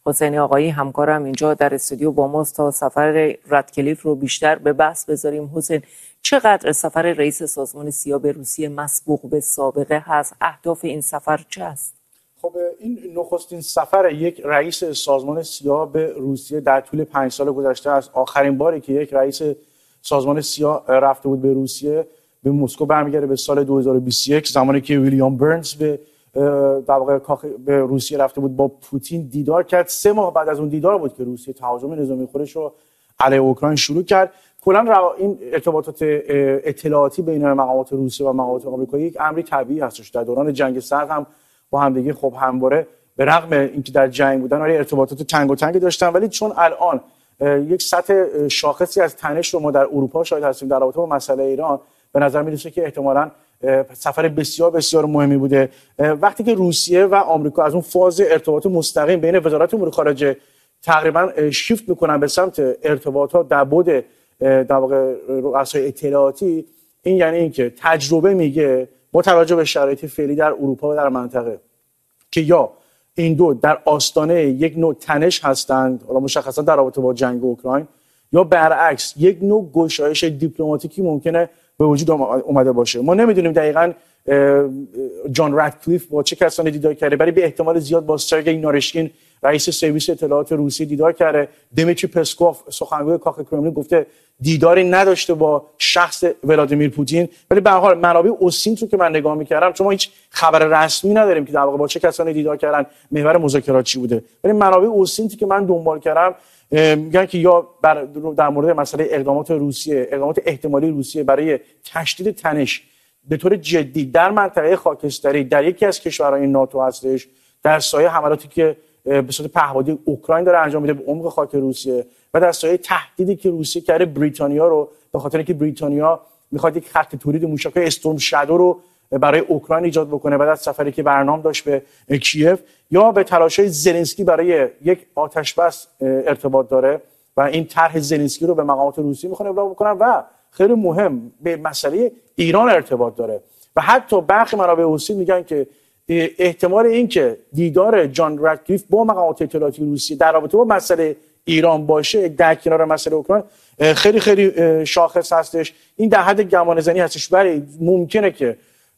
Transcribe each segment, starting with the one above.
حسینی آقایی همکارم اینجا در استودیو با ماست تا سفر رادکلیف رو بیشتر به بحث بذاریم. حسین، چقدر سفر رئیس سازمان سیا به روسیه مسبوق به سابقه هست؟ اهداف این سفر چه است؟ خب این نخستین سفر یک رئیس سازمان سیا به روسیه در طول 5 سال گذشته است. آخرین باری که یک رئیس سازمان سیا رفته بود به روسیه به مسکو برمیگرده به سال 2021، زمانی که ویلیام برنز به در واقع به روسیه رفته بود، با پوتین دیدار کرد. 3 ماه بعد از اون دیدار بود که روسیه تهاجم نظامی خودش رو علیه اوکراین شروع کرد. کلا این ارتباطات اطلاعاتی بین مقامات روسیه و مقامات آمریکایی یک امری طبیعی هستش. در دوران جنگ سرد هم با همدیگه خب همواره به رغم اینکه در جنگ بودن ولی ارتباطات تنگ و تنگ داشتن، ولی چون الان یک سطح شاخصی از تنش رو ما در اروپا شاهد هستیم در رابطه با مسئله ایران، به نظر میرسه که احتمالاً سفر بسیار بسیار مهمی بوده. وقتی که روسیه و آمریکا از اون فاز ارتباط مستقیم بین وزارت امور خارجه تقریبا شیفت میکنن به سمت ارتباطات در بعد در واقع رؤسای اطلاعاتی، این یعنی اینکه تجربه میگه با توجه به شرایط فعلی در اروپا و در منطقه که یا این دو در آستانه یک نوع تنش هستند، حالا مشخصا در رابطه با جنگ اوکراین، یا برعکس یک نوع گشایش دیپلماتیکی ممکنه به وجود اومده باشه. ما نمیدونیم دقیقاً جان رادکلیف با چه کسانی دیدار کرده، ولی به احتمال زیاد با سرگئی نارشکین رئیس سرویس اطلاعات روسیه دیدار کرده. دیمیتری پسکوف سخنگوی کاخ کرملین گفته دیداری نداشته با شخص ولادیمیر پوتین، ولی به هر حال منابع اوسینت رو که من نگاه می‌کردم، چون ما هیچ خبر رسمی نداریم که در واقع با چه کسانی دیدار کردن، محور مذاکرات چی بوده، ولی منابع اوسینتی که من دنبال کردم میگن که یا در مورد مسئله اقدامات روسیه، اقدامات احتمالی روسیه برای تشدید تنش به طور جدی در منطقه خاکستری در یکی از کشورهای ناتو هستش، در سایه حملاتی که به صورت پهپادی اوکراین داره انجام میده به عمق خاک روسیه و در سایه تهدیدی که روسیه کرده بریتانیا رو، به خاطر اینکه بریتانیا میخواد یک خط تولید موشک‌های استورم شادو رو برای اوکراین ایجاد بکنه بعد از سفری که برنامه داشت به کیف، یا به تلاش‌های زلنسکی برای یک آتش‌بس ارتباط داره و این طرح زلنسکی رو به مقامات روسیه میخوان ابلاغ بکنن و خیلی مهم به مسئله ایران ارتباط داره. و حتی برخی منابع روسی میگن که احتمال این که دیدار جان رادکلیف با مقامات اطلاعاتی روسیه در رابطه با مسئله ایران باشه در کنار مسئله اوکراین خیلی خیلی شاخص هستش. این در حد گمانه‌زنی هستش، ولی ممکنه که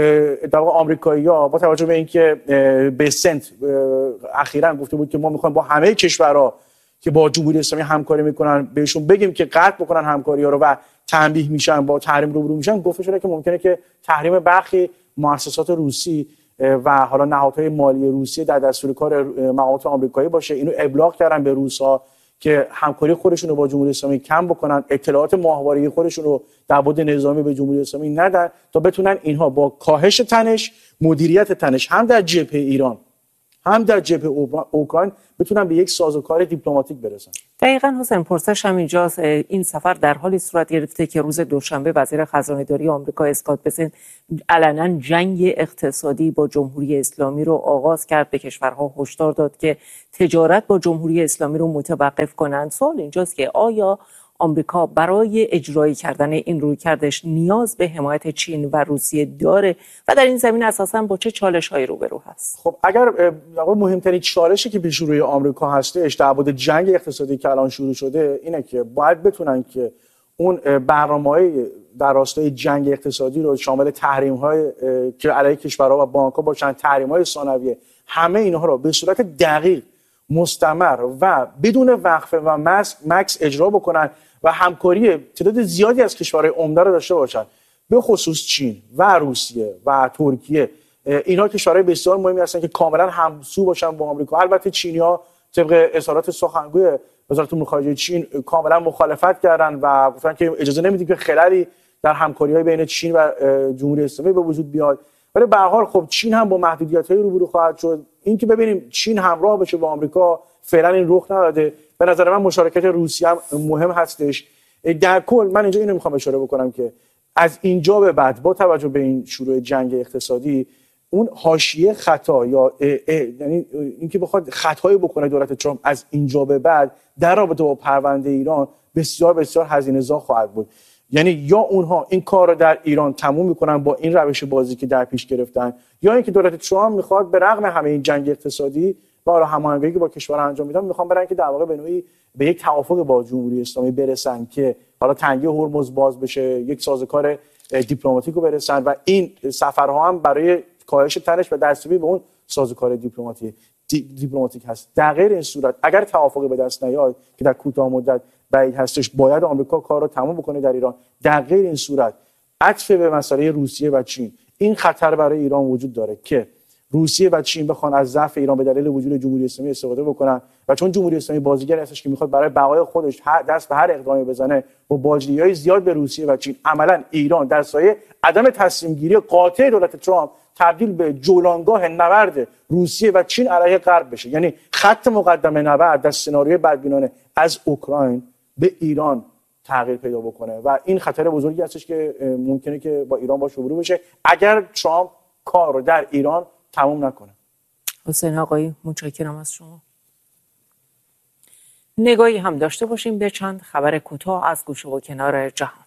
در واقع آمریکایی‌ها با توجه به اینکه بسنت اخیراً گفته بود که ما می‌خوایم با همه کشورها که با جمهوری اسلامی همکاری میکنن بهشون بگیم که قطع بکنن همکاری‌ها رو و تنبیه میشن، با تحریم روبرو میشن، گفته شده که ممکنه که تحریم برخی مؤسسات روسی و حالا نهادهای مالی روسیه در دستور کار مقامات آمریکایی باشه. اینو ابلاغ کردن به روس‌ها که همکاری خودشون رو با جمهوری اسلامی کم بکنن، اطلاعات ماهواره‌ای خودشون رو در بعد نظامی به جمهوری اسلامی ندن تا بتونن اینها با کاهش تنش، مدیریت تنش هم در جبهه ایران هم در جبهه اوکراین بتونن به یک سازوکار دیپلماتیک برسن. دقیقاً حسین، پرسش همینجاست. این سفر در حالی صورت گرفته که روز دوشنبه وزیر خزانه‌داری آمریکا اسکات بسنت علنا جنگ اقتصادی با جمهوری اسلامی رو آغاز کرد، به کشورها هشدار داد که تجارت با جمهوری اسلامی رو متوقف کنند. سوال اینجاست که آیا آمریکا برای اجرایی کردن این رویکردش نیاز به حمایت چین و روسیه داره و در این زمینه اساساً با چه چالش‌هایی روبرو هست؟ خب اگر مهمترین چالشی که پیش روی آمریکا هستش در مورد جنگ اقتصادی که الان شروع شده اینه که باید بتونن که اون برنامه‌های در راستای جنگ اقتصادی رو شامل تحریم‌های که علیه کشورها و بانک‌ها باشن، تحریم‌های ثانویه، همه اینها رو به صورت دقیق، مستمر و بدون وقفه و مکس اجرا بکنن و همکاری تعداد زیادی از کشورهای عمده رو داشته باشن، به خصوص چین و روسیه و ترکیه. اینها کشورهای بسیار مهمی هستن که کاملا همسو باشن با آمریکا. البته چینی‌ها طبق اظهارات سخنگوی وزارت امور خارجه چین کاملا مخالفت کردن و گفتن که اجازه نمیدیم که خللی در همکاری‌های بین چین و جمهوری اسلامی به وجود بیاد. ولی به هر حال خب چین هم با محدودیت‌های روبرو خواهد شد. اینکه ببینیم چین همراه بشه با آمریکا فعلا این رخ نداده. به نظر من مشارکت روسیه هم مهم هستش. در کل من اینجا اینو میخوام اشاره بکنم که از اینجا به بعد با توجه به این شروع جنگ اقتصادی اون حاشیه خطا یا یعنی اینکه بخواد خطایی بکنه دولت ترامپ از اینجا به بعد در رابطه با پرونده ایران بسیار بسیار هزینه‌زا خواهد بود. یعنی یا اونها این کار رو در ایران تموم میکنن با این روش بازی که در پیش گرفتن، یا اینکه دولت ترامپ میخواد به رغم همه این جنگ اقتصادی و با هماهنگی با کشور انجام میدن، میخوان برن که در واقع به نوعی به یک توافق با جمهوری اسلامی برسن که حالا تنگه هرمز باز بشه، یک سازوکار دیپلماتیک رو برسن و این سفرها هم برای کاهش تنش و دستیابی به اون سازوکار دیپلماتیک هست. در غیر این صورت اگر توافقی به دست نیاد که در کوتاه مدت بعید هستش، باید آمریکا کار رو تموم بکنه در ایران. در غیر این صورت عطف به مسئله روسیه و چین، این خطر برای ایران وجود داره که روسیه و چین بخوان از ضعف ایران به دلیل وجود جمهوری اسلامی استفاده بکنن و چون جمهوری اسلامی بازیگری هستش که میخواد برای بقای خودش دست به هر اقدامی بزنه با باج‌دهی‌های زیاد به روسیه و چین، عملاً ایران در سایه عدم تصمیم گیری قاطع دولت ترامپ تبدیل به جولانگاه نبرد روسیه و چین علیه غرب بشه. یعنی خط مقدم نبرد در سناریوی بدبینانه از اوکراین به ایران تغییر پیدا بکنه و این خطر بزرگی هستش که ممکنه که با ایران باش روبرو بشه اگر ترامپ کار رو در ایران تموم نکنه. حسین آقایی متشکرم از شما. نگاهی هم داشته باشیم به چند خبر کوتاه از گوشه و کنار جهان.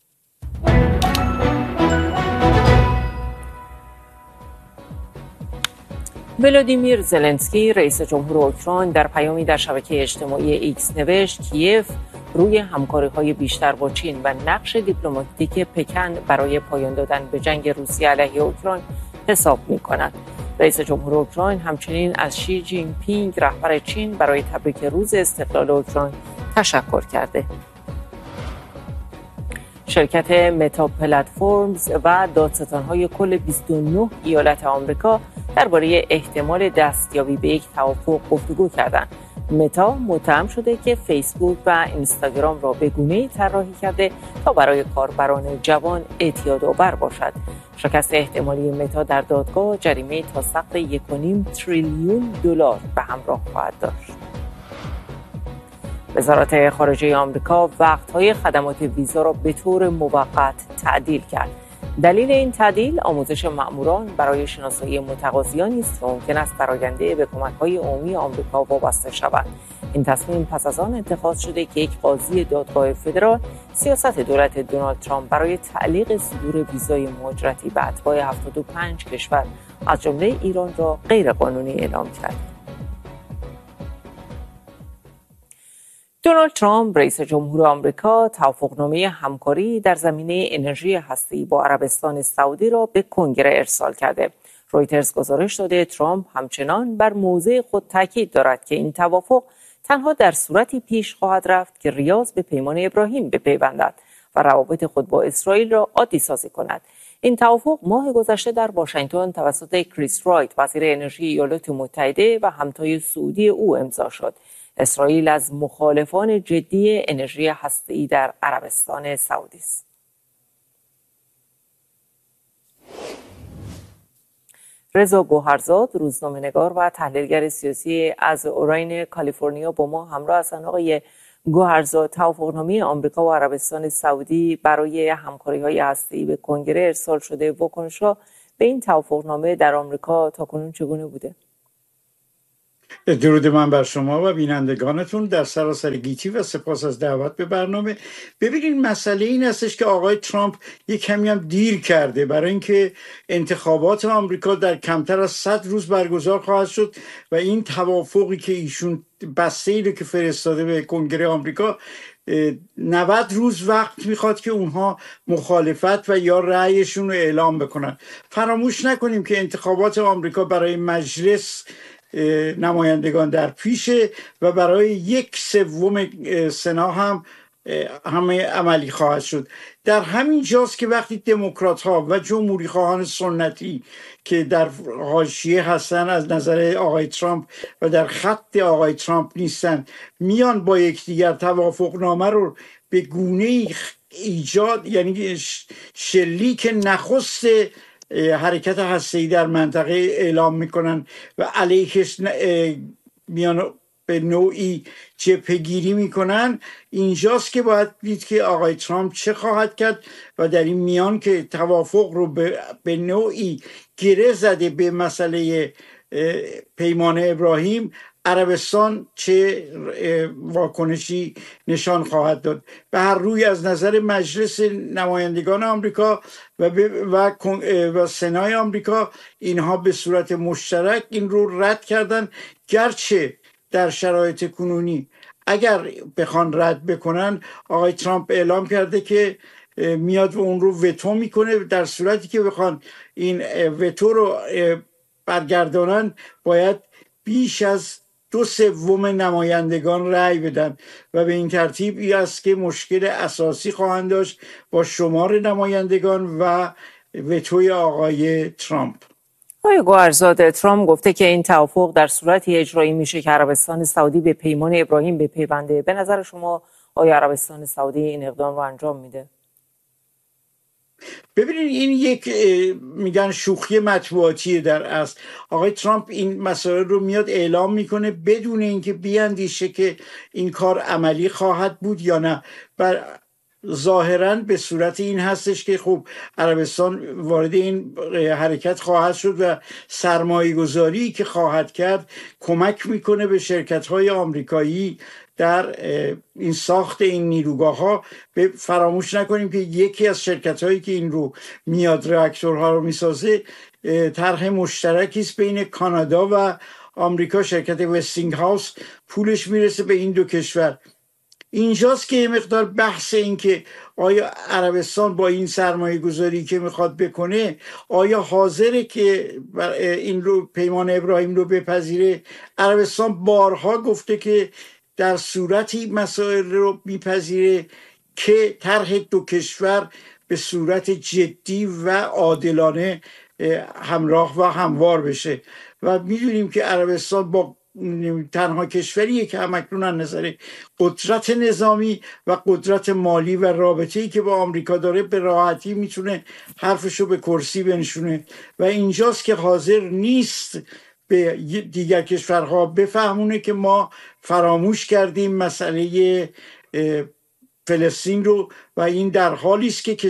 ولادیمیر زلنسکی رئیس جمهور اوکراین در پیامی در شبکه اجتماعی ایکس نوشت کیف روی همکاری‌های بیشتر با چین و نقش دیپلماتیک پکن برای پایان دادن به جنگ روسیه علیه اوکراین حساب می‌کند. رئیس جمهور اوکراین همچنین از شی جین پینگ رهبر چین برای تبریک روز استقلال اوکراین تشکر کرده. شرکت متا پلتفرمز و دادستان‌های کل 29 ایالت آمریکا درباره احتمال دستیابی به یک توافق گفتگو کردند. متا متهم شده که فیسبوک و اینستاگرام را به گونه‌ای طراحی کرده تا برای کاربران جوان اعتیادآور باشد. شکست احتمالی متا در دادگاه جریمه تا سقف 1.5 تریلیون دلار به همراه خواهد داشت. وزارت خارجه آمریکا وقت‌های خدمات ویزا را به طور موقت تعدیل کرد. دلیل این تعدیل آموزش مأموران برای شناسایی متقاضیانی است که ممکن است در آینده به کمک‌های عمومی آمریکا وابسته شود. این تصمیم پس از آن اتخاذ شده که یک قاضی دادگاه فدرال سیاست دولت دونالد ترامپ برای تعلیق صدور ویزای مهاجرتی به اتباع 75 کشور از جمله ایران را غیرقانونی اعلام کرد. دونالد ترامپ رئیس جمهور آمریکا توافقنامه همکاری در زمینه انرژی هسته‌ای با عربستان سعودی را به کنگره ارسال کرده. رویترز گزارش داده ترامپ همچنان بر موضع خود تاکید دارد که این توافق تنها در صورتی پیش خواهد رفت که ریاض به پیمان ابراهیم بپیوندد و روابط خود با اسرائیل را عادی سازی کند. این توافق ماه گذشته در واشنگتن توسط کریس رایت وزیر انرژی ایالات متحده و همتای سعودی او امضا شد. اسرائیل از مخالفان جدی انرژی هسته‌ای در عربستان سعودی است. رضا گوهرزاد روزنامه‌نگار و تحلیلگر سیاسی از اوراین کالیفرنیا با ما همراه هستند. آقای گوهرزاد، توافقنامه آمریکا و عربستان سعودی برای همکاری‌های هسته‌ای به کنگره ارسال شده. واکنش‌ها به این توافقنامه در آمریکا تاکنون چگونه بوده؟ درود من بر شما و بینندگانتون در سراسر گیتی و سپاس از دعوت به برنامه. ببینید مسئله این هستش که آقای ترامپ یک کمی هم دیر کرده، برای اینکه انتخابات آمریکا در کمتر از 100 روز برگزار خواهد شد و این توافقی که ایشون بسته‌ای رو که فرستاده به کنگره آمریکا 90 روز وقت میخواد که اونها مخالفت و یا رأیشون رو اعلام بکنن. فراموش نکنیم که انتخابات آمریکا برای مجلس نمایندگان در پیشه و برای 1/3 سنا هم همه عملی خواهد شد. در همین جاست که وقتی دموکرات ها و جمهوری خواهان سنتی که در حاشیه هستن از نظر آقای ترامپ و در خط آقای ترامپ نیستن، میان با یکدیگر توافقنامه رو به گونه ایجاد، یعنی شلیک نخست حرکت هسته‌ای در منطقه اعلام میکنن و علیهش میان به نوعی جبهه‌گیری میکنن. اینجاست که باید دید که آقای ترامپ چه خواهد کرد و در این میان که توافق رو به نوعی گره زده به مسئله پیمان ابراهیم عربستان چه واکنشی نشان خواهد داد. به هر روی از نظر مجلس نمایندگان آمریکا و سنای آمریکا اینها به صورت مشترک این رو رد کردن، گرچه در شرایط کنونی اگر بخوان رد بکنن آقای ترامپ اعلام کرده که میاد و اون رو وتو میکنه. در صورتی که بخوان این وتو رو برگردانن باید بیش از 2/3 نمایندگان رأی بدن و به این ترتیب این است که مشکل اساسی خواهند داشت با شمار نمایندگان و وتوی آقای ترامپ. آقای گوهرزاد، ترامپ گفته که این توافق در صورتی اجرایی میشه که عربستان سعودی به پیمان ابراهیم بپیونده. به نظر شما آیا عربستان سعودی این اقدام رو انجام میده؟ ببینید این یک میگن شوخی مطبوعاتی در اصل. آقای ترامپ این مسائل رو میاد اعلام میکنه بدون اینکه بیاندیشه که این کار عملی خواهد بود یا نه. ظاهرا به صورت این هستش که خب عربستان وارد این حرکت خواهد شد و سرمایه گذاری که خواهد کرد کمک میکنه به شرکت های آمریکایی در این ساخت این نیروگاه ها. فراموش نکنیم که یکی از شرکت هایی که این رو میاد راکتورها رو میسازه طرح مشترکی است بین کانادا و آمریکا، شرکت وستینگ هاوس. پولش میرسه به این دو کشور. اینجاست که مقدار بحث این که آیا عربستان با این سرمایه گذاری که میخواد بکنه آیا حاضره که این رو پیمان ابراهیم رو بپذیره. عربستان بارها گفته که در صورتی مسائل رو میپذیره که طرح دو کشور به صورت جدی و عادلانه همراه و هموار بشه و میدونیم که عربستان با تنها کشوریه که همکنون از نظر قدرت نظامی و قدرت مالی و رابطه‌ای که با آمریکا داره به راحتی میتونه حرفشو به کرسی بنشونه و اینجاست که حاضر نیست به دیگر کشورها بفهمونه که ما فراموش کردیم مسئله فلسطین رو و این در حالی است که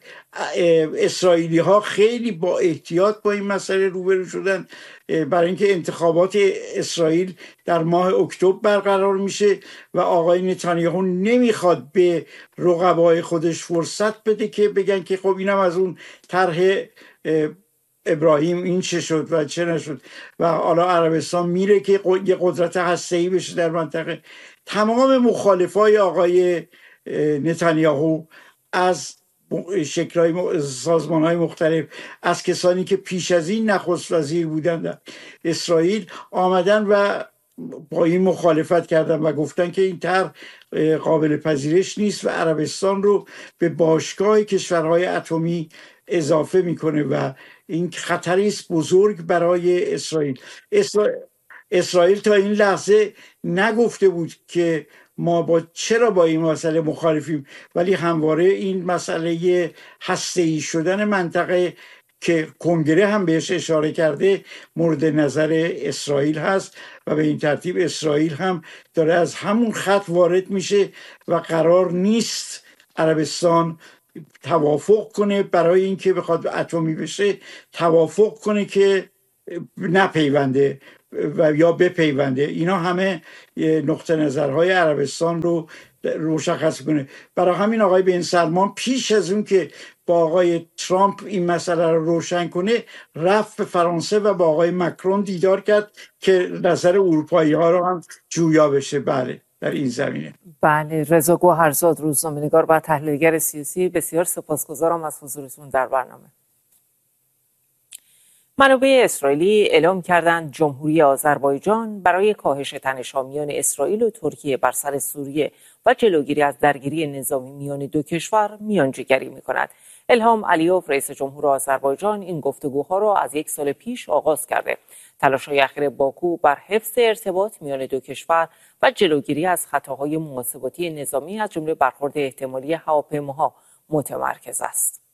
اسرائیلی ها خیلی با احتیاط با این مسئله روبرو شدن برای اینکه انتخابات اسرائیل در ماه اکتبر برقرار میشه و آقای نتانیاهو نمیخواد به رقبای خودش فرصت بده که بگن که خب اینم از اون طرح ابراهیم این چه شد و چه نشد و حالا عربستان میره که یه قدرت هسته‌ای بشه در منطقه. تمام مخالفای آقای نتانیاهو از شکل‌های سازمان‌های مختلف، از کسانی که پیش از این نخست وزیر بودن در اسرائیل آمدن و با این مخالفت کردن و گفتن که این طرح قابل پذیرش نیست و عربستان رو به باشگاه کشورهای اتمی اضافه میکنه و این خطری است بزرگ برای اسرائیل. اسرائیل تا این لحظه نگفته بود که ما چرا با این مسئله مخالفیم، ولی همواره این مسئله هسته‌ای شدن منطقه که کنگره هم بهش اشاره کرده مورد نظر اسرائیل هست و به این ترتیب اسرائیل هم داره از همون خط وارد میشه و قرار نیست عربستان توافق کنه برای اینکه بخواد اتمی بشه، توافق کنه که نپیونده و یا بپیونده. اینا همه نقطه نظرهای عربستان رو مشخص کنه. برای همین آقای بن سلمان پیش از اون که با آقای ترامپ این مسئله رو روشن کنه رفت به فرانسه و با آقای مکرون دیدار کرد که نظر اروپایی ها رو هم جویا بشه. بله در این زمینه. بله، رضا گوهرزاد، روزنامه‌نگار و تحلیلگر سیاسی، بسیار سپاسگزارم از حضورتون در برنامه. منابع اسرائیلی اعلام کردند جمهوری آذربایجان برای کاهش تنش‌ها میان اسرائیل و ترکیه بر سر سوریه و جلوگیری از درگیری نظامی میان دو کشور میانجیگری می‌کند. الهام علیوف رئیس جمهور آذربایجان این گفتگوها را از 1 سال پیش آغاز کرده. تلاش‌های اخیر باکو بر حفظ ارتباط میان دو کشور و جلوگیری از خطاهای محاسباتی نظامی از جمله برخورد احتمالی هواپیماها متمرکز است.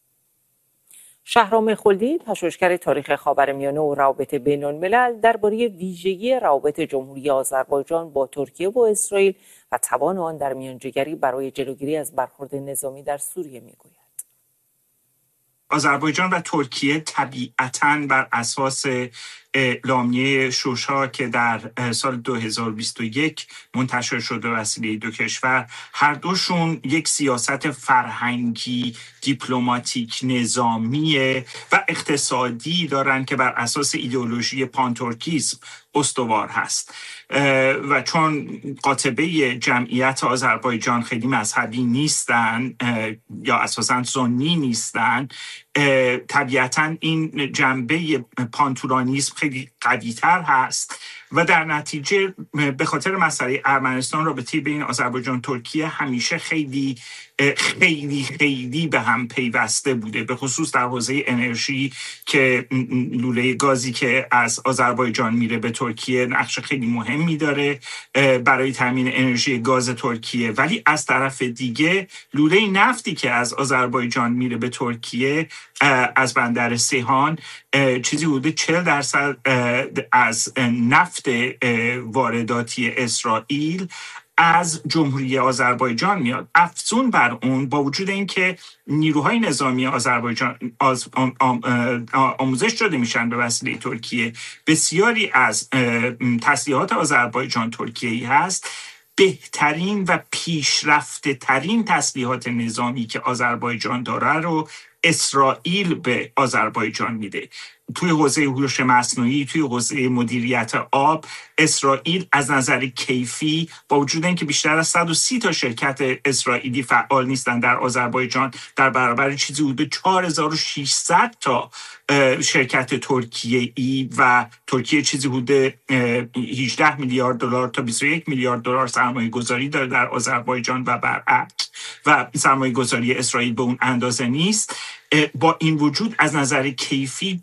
شهرام خلدی، پژوهشگر تاریخ خاورمیانه و روابط بین‌الملل، درباره ویژگی روابط جمهوری آذربایجان با ترکیه و اسرائیل و توان آن در میانجیگری برای جلوگیری از برخورد نظامی در سوریه میگوید. آذربایجان و ترکیه طبیعتاً بر اساس اعلامیه شوشا که در سال 2021 منتشر شد به وسیله دو کشور، هر دوشون یک سیاست فرهنگی، دیپلماتیک، نظامی و اقتصادی دارن که بر اساس ایدئولوژی پانتورکیسم استوار هست و چون قاطبه جمعیت آذربایجان خیلی مذهبی نیستن یا اساساً سنی نیستن، طبیعتاً این جنبه پانتورانیسم خیلی قوی‌تر هست و در نتیجه به خاطر مسئله ارمنستان رابطه بین آذربایجان ترکیه همیشه خیلی خیلی خیلی به هم پیوسته بوده، به خصوص در حوزه انرژی که لوله گازی که از آذربایجان میره به ترکیه نقش خیلی مهمی داره برای تامین انرژی گاز ترکیه. ولی از طرف دیگه لوله نفتی که از آذربایجان میره به ترکیه از بندر سیهان چیزی حدود 40% از نفت وارداتی اسرائیل از جمهوری آذربایجان میاد. افزون بر اون، با وجود اینکه نیروهای نظامی آذربایجان آموزش داده میشن به وسیله ترکیه، بسیاری از تسلیحات آذربایجان ترکیه‌ای هست. بهترین و پیشرفته ترین تسلیحات نظامی که آذربایجان داره رو اسرائیل به آذربایجان میده. توی حوزه هوش مصنوعی، توی حوزه مدیریت آب، اسرائیل از نظر کیفی با وجود اینکه بیشتر از 130 تا شرکت اسرائیلی فعال نیستن در آذربایجان، در برابر چیزی حدود 4600 تا شرکت ترکیه‌ای و ترکیه چیزی حدود 18 میلیارد دلار تا 21 میلیارد دلار سرمایه گذاری داره در آذربایجان و برعکس، و سرمایه گذاری اسرائیل به اون اندازه نیست. با این وجود از نظر کیفی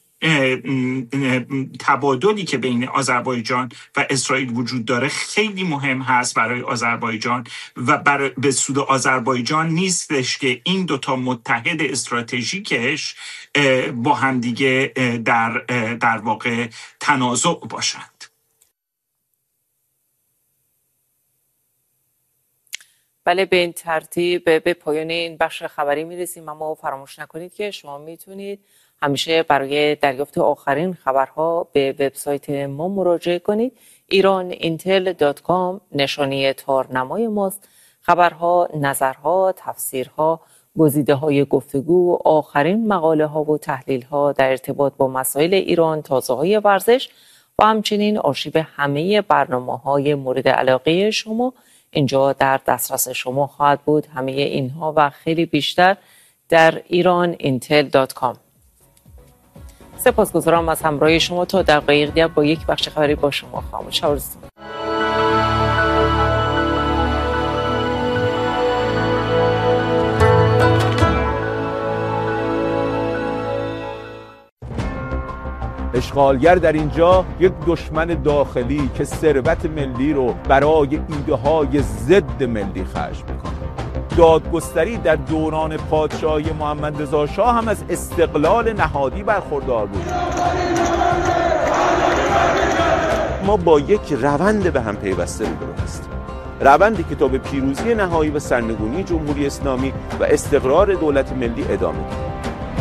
تبادلی که بین آذربایجان و اسرائیل وجود داره خیلی مهم هست برای آذربایجان و به سود آذربایجان نیستش که این دوتا متحد استراتژیکش با همدیگه در واقع تنازع باشند. بله، به این ترتیب به پایان این بخش خبری میرسیم، اما فراموش نکنید که شما میتونید همیشه برای دریافت آخرین خبرها به وبسایت ما مراجعه کنید. iran.intel.com نشانی تارنمای ماست. خبرها، نظرها، تفسیرها، گزیده های گفتگو، آخرین مقاله ها و تحلیل ها در ارتباط با مسائل ایران، تازه های ورزش و همچنین آرشیو همه برنامه های مورد علاقه شما اینجا در دسترس شما خواهد بود. همه اینها و خیلی بیشتر در iran.intel.com. سپاسگزارم از همراهی شما. تا دقایق دیگر با یک بخش خبری با شما خواهم بود. اشغالگر در اینجا یک دشمن داخلی که ثروت ملی رو برای ایده‌های ضد ملی خرج میکنه. دادگستری در دوران پادشاهی محمد رضا شاه هم از استقلال نهادی برخوردار بود. ما با یک روند به هم پیوسته روبرو هستیم، روندی که تا به پیروزی نهایی و سرنگونی جمهوری اسلامی و استقرار دولت ملی ادامه دارد.